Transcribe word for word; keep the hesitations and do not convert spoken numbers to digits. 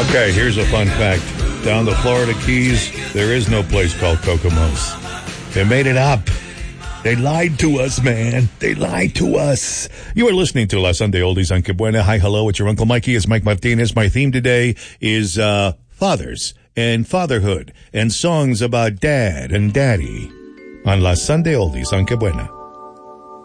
Okay, here's a fun fact. Down the Florida Keys, there is no place called Kokomo's. They made it up. They lied to us, man. They lied to us. You are listening to La Sunday Oldies on Que Buena. Hi, hello, it's your Uncle Mikey. It's Mike Martinez. My theme today is uh fathers and fatherhood and songs about dad and daddy on La Sunday Oldies on Que Buena.